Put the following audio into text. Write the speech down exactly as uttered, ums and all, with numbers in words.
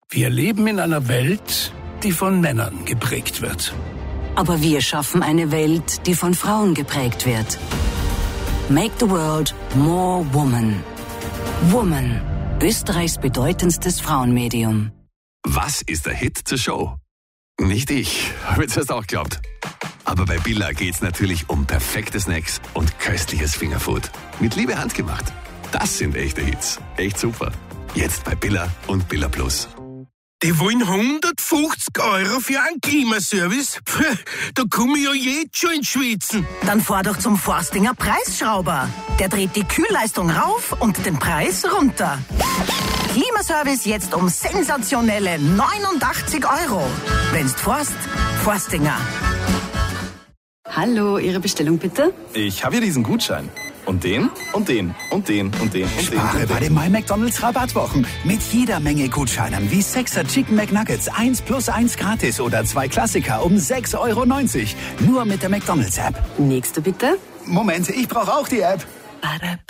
Wir leben in einer Welt, die von Männern geprägt wird. Aber wir schaffen eine Welt, die von Frauen geprägt wird. Make the world more woman. Woman, Österreichs bedeutendstes Frauenmedium. Was ist der Hit zur Show? Nicht ich, habe jetzt erst auch geglaubt. Aber bei Billa geht's natürlich um perfekte Snacks und köstliches Fingerfood. Mit Liebe handgemacht. Das sind echte Hits. Echt super. Jetzt bei Billa und Billa Plus. Die wollen hundertfünfzig Euro für einen Klimaservice? Puh, da komme ich ja jetzt schon ins Schwitzen. Dann fahr doch zum Forstinger Preisschrauber. Der dreht die Kühlleistung rauf und den Preis runter. Klimaservice jetzt um sensationelle neunundachtzig Euro. Wenn's forst, Forstinger. Hallo, Ihre Bestellung bitte? Ich habe hier diesen Gutschein. Und den, und den, und den, und den, und den. Spare bei den My McDonald's Rabattwochen. Mit jeder Menge Gutscheinen wie sechser Chicken McNuggets, eins plus eins gratis oder zwei Klassiker um sechs Euro neunzig. Nur mit der McDonald's App. Nächste bitte. Moment, ich brauche auch die App.